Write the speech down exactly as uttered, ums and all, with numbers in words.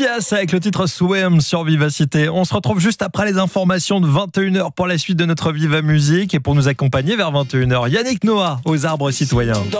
Tias avec le titre Swim sur Vivacité. On se retrouve juste après les informations de vingt et une heures pour la suite de notre Viva Musique et pour nous accompagner vers vingt et une heures, Yannick Noah aux Arbres Citoyens.